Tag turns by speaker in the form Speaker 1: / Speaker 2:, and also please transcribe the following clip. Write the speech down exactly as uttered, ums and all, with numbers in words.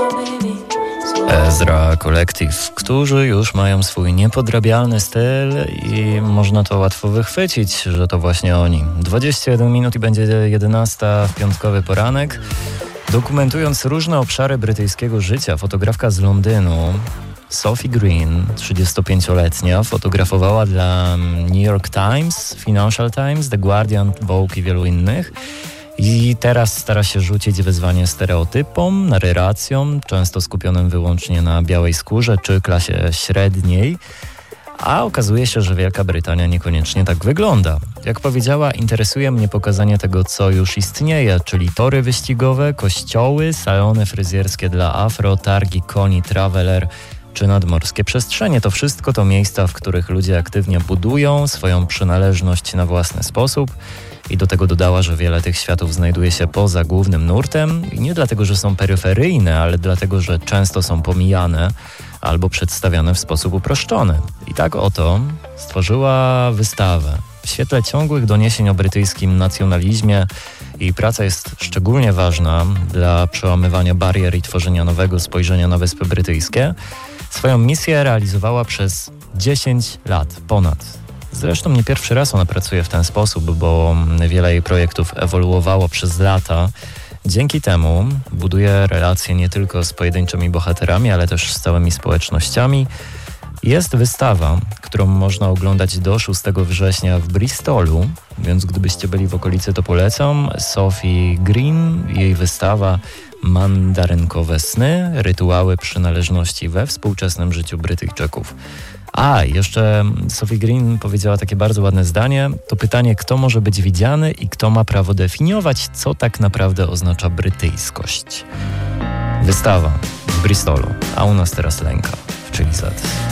Speaker 1: Ezra Collective, którzy już mają swój niepodrabialny styl i można to łatwo wychwycić, że to właśnie oni. dwadzieścia jeden minut i będzie jedenasta w piątkowy poranek. Dokumentując różne obszary brytyjskiego życia, fotografka z Londynu, Sophie Green, trzydziestopięcioletnia, fotografowała dla New York Times, Financial Times, The Guardian, Vogue i wielu innych. I teraz stara się rzucić wyzwanie stereotypom, narracjom, często skupionym wyłącznie na białej skórze czy klasie średniej, a okazuje się, że Wielka Brytania niekoniecznie tak wygląda. Jak powiedziała, interesuje mnie pokazanie tego, co już istnieje, czyli tory wyścigowe, kościoły, salony fryzjerskie dla afro, targi koni, traveler czy nadmorskie przestrzenie. To wszystko to miejsca, w których ludzie aktywnie budują swoją przynależność na własny sposób. I do tego dodała, że wiele tych światów znajduje się poza głównym nurtem i nie dlatego, że są peryferyjne, ale dlatego, że często są pomijane albo przedstawiane w sposób uproszczony. I tak oto stworzyła wystawę. W świetle ciągłych doniesień o brytyjskim nacjonalizmie jej praca jest szczególnie ważna dla przełamywania barier i tworzenia nowego spojrzenia na Wyspy Brytyjskie. Swoją misję realizowała przez dziesięć lat ponad. Zresztą nie pierwszy raz ona pracuje w ten sposób, bo wiele jej projektów ewoluowało przez lata. Dzięki temu buduje relacje nie tylko z pojedynczymi bohaterami, ale też z całymi społecznościami. Jest wystawa, którą można oglądać do szóstego września w Bristolu, więc gdybyście byli w okolicy, to polecam. Sophie Green, jej wystawa Mandarynkowe sny, rytuały przynależności we współczesnym życiu Brytyjczyków. A, jeszcze Sophie Green powiedziała takie bardzo ładne zdanie. To pytanie, kto może być widziany i kto ma prawo definiować, co tak naprawdę oznacza brytyjskość. Wystawa w Bristolu, a u nas teraz Lenka w Chilizad.